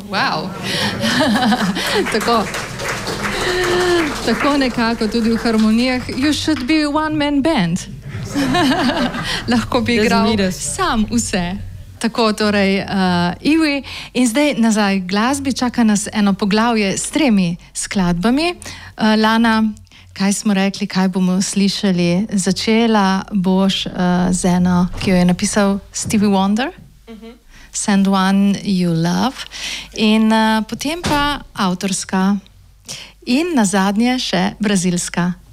Wow. Tako nekako tudi v harmonijah. You should be one-man band. Lahko bi igral sam vse. Tako torej Iwi. In zdaj nazaj k glasbi. Čaka nas eno poglavje s 3 skladbami. Lana, kaj smo rekli, kaj bomo slišali? Začela boš z eno, ki jo je napisal Stevie Wonder. Send One You Love. In potem pa avtorska. In nazadnje še brazilska